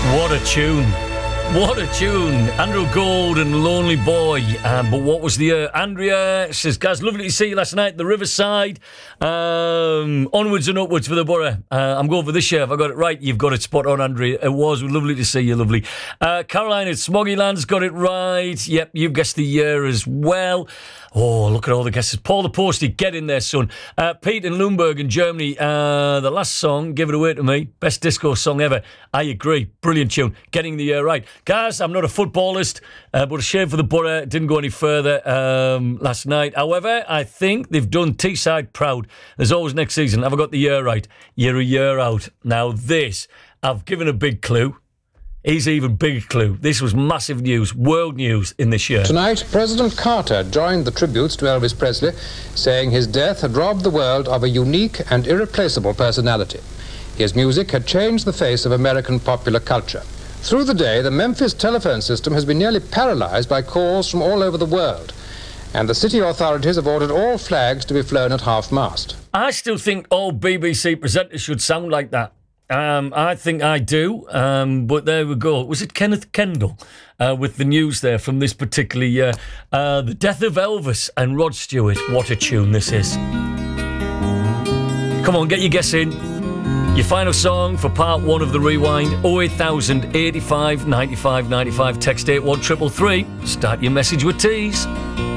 What a tune. What a tune. Andrew Gold and Lonely Boy. But what was the year? Andrea says, guys, lovely to see you last night at the Riverside. Onwards and upwards for the Borough. I'm going for this year. If I got it right, you've got it spot on, Andrea. It was lovely to see you, lovely. Caroline at Smoggyland's got it right. Yep, you've guessed the year as well. Oh, look at all the guesses. Paul the Postie, get in there, son. Pete in Lumberg in Germany. The last song, Give It Away to Me. Best disco song ever. I agree. Brilliant tune. Getting the year right. Guys, I'm not a footballist, but a shame for the Borough. Didn't go any further last night. However, I think they've done Teesside proud. There's always next season. Have I got the year right? You're a year out. Now this, I've given a big clue. Here's an even bigger clue. This was massive news, world news in this year. Tonight, President Carter joined the tributes to Elvis Presley, saying his death had robbed the world of a unique and irreplaceable personality. His music had changed the face of American popular culture. Through the day, the Memphis telephone system has been nearly paralyzed by calls from all over the world, and the city authorities have ordered all flags to be flown at half-mast. I still think all BBC presenters should sound like that. I think I do, but there we go. Was it Kenneth Kendall with the news there from this particular year? The death of Elvis and Rod Stewart. What a tune this is. Come on, get your guess in. Your final song for part one of the Rewind, 08000 85 95 95. Text 81333. Start your message with tease.